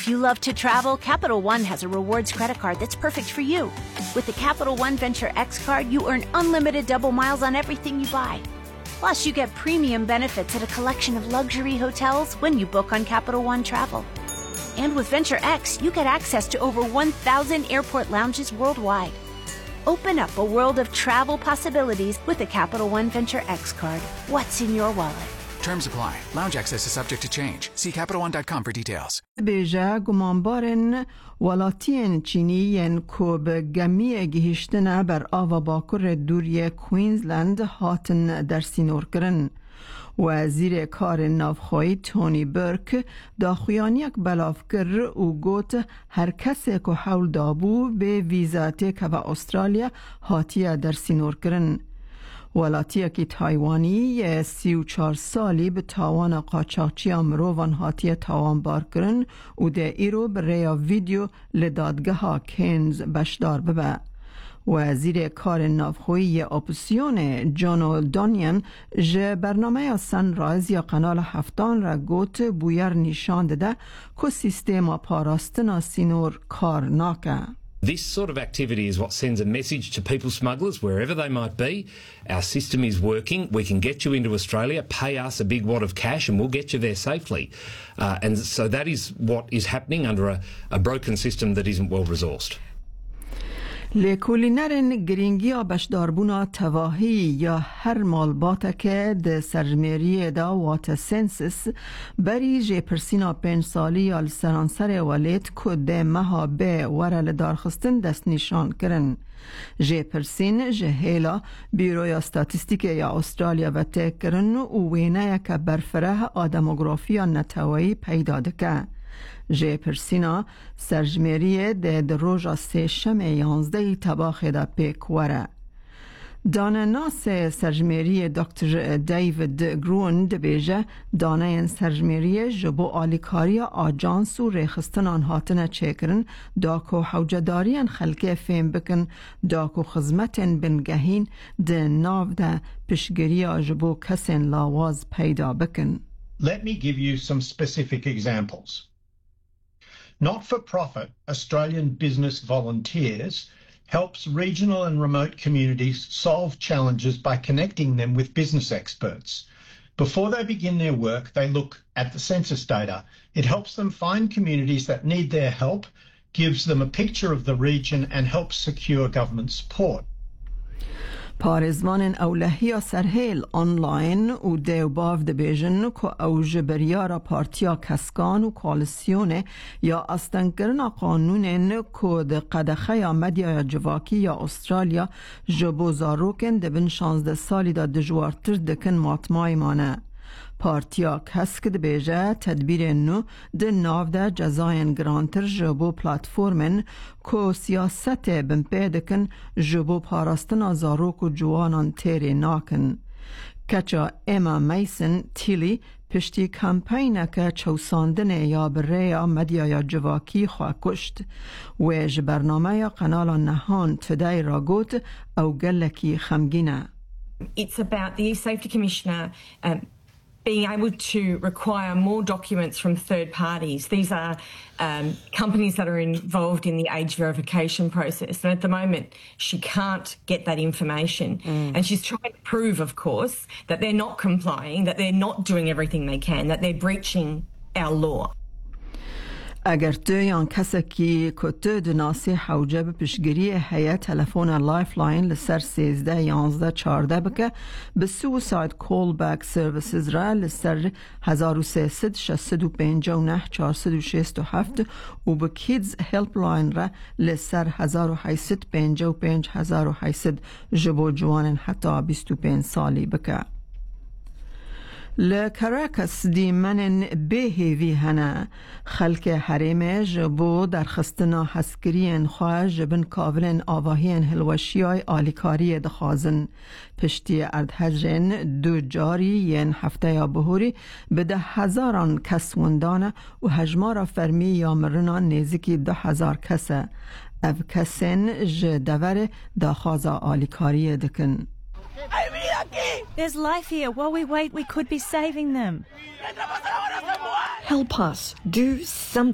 If you love to travel, Capital One has a rewards credit card that's perfect for you. With the Capital One Venture X card, you earn unlimited double miles on everything you buy. Plus, you get premium benefits at a collection of luxury hotels when you book on Capital One Travel. And with Venture X, you get access to over 1,000 airport lounges worldwide. Open up a world of travel possibilities with the Capital One Venture X card. What's in your wallet? Terms apply. Lounge access is subject to change. See CapitalOne.com for details. بیجا گمانبارن ولاتین چینی کو به گمی گهشتن بر آوا باکر دوری کوینزلند هاتن در سینور کرن. وزیر کار نافخوایی تونی برک داخویانیک بلاف کر و گوت هر کسی که حول دابو به ویزاتی که و استرالیا هاتیه در سینور کرن. ولاتی که تایوانی 34 سالی به تاوان قاچاقچی امروان هاتی تاوان بار کرن و ده ایرو برای ویدیو لدادگاه ها کینز بشدار ببه. وزیر کار نافخویی اپوزیسیون جانو دانیان جه برنامه سنرایز یا قنال هفتان را گوت بویر نشان داده که سیستم پاراستنا سینور کار ناکه. This sort of activity is what sends a message to people smugglers, wherever they might be. Our system is working. We can get you into Australia, pay us a big wad of cash, and we'll get you there safely. And so that is what is happening under a broken system that isn't well resourced. لیکولینرن گرینگی بشداربونا تواهی یا هر مالباته که ده سرجمیری دا وات سنسس بری جه پرسینا 5 سالی یا لسرانسر ولید که ده مها به ورل دارخستن دست نشان کرن. جه پرسین جه هیلا بیروی استاتیستیک یا استرالیا و تک کرن و وینه که برفره آدموگرافی نتوایی پیدا دکه. جه پرسینا سرجمیری ده روژا 3/11 تباخه دا پیک وره. دانه ناس سرجمیری دکتر دیوید گروند بیجه دانه سرجمیری جبو آلیکاری آجانس و ریخستن آنهاتن چکرن داکو حوجدارین خلقه فیم بکن داکو خزمتن بنگهین ده ناو ده پشگری جبو کسین لاواز پیدا بکن. Let me give you some specific examples. Not-for-profit Australian Business Volunteers helps regional and remote communities solve challenges by connecting them with business experts. Before they begin their work, they look at the census data. It helps them find communities that need their help, gives them a picture of the region, and helps secure government support. پارزمان اولهی سرهیل آنلاین و دیوباو دبیجن که اوج بریارا پارتیا کسکان و کالسیون یا استنکرنا قانون که ده قدخه یا مدیا جواکی یا استرالیا جبو زاروکن دبن 16 سالی دا دجوارتر دکن ماتمای مانه. پارتیا کسک دبیجه تدبیر نو ده ناو ده جزاین گرانتر جبو پلاتفورمن که سیاست بمپیدکن جبو پاراستن آزاروک و جوانان تیری ناکن. کچا ایما میسن تیلی پشتی کمپین که چوساندن یا بره یا مدیا یا جواکی خواه کشت و برنامه یا قنال نهان تدای را گوت او گلکی خمگینه. It's about the Safety Commissioner being able to require more documents from third parties. These are companies that are involved in the age verification process. And at the moment, she can't get that information. And she's trying to prove, of course, that they're not complying, that they're not doing everything they can, that they're breaching our law. اگر تو یا کسی که تو دناسی حوجه به پیشگیری هیئت تلفن لایف لاین لسر 13 11 14 بکه به سویساید کول بک سرویسز را لسر 1300 659 467 و به کیدز هلپ لاین را لسر 1855 1800 جبو جوانن حتی 25 سالی بکه. لکراکس دی منن بهیوی هنه خلق حریم جبو در خستنا حسکرین خواه جبن کاولن آواهین هلوشیای آلیکاری دخوازن پشتی اردهجرین دو جاری ین هفته یا بهوری به 10,000 کس وندانه و هجمار فرمی یا مرنان نیزیکی 10,000 کسه او کسین جدور داخازا آلیکاری دکن. There's life here. While we wait, we could be saving them. Help us. Do something.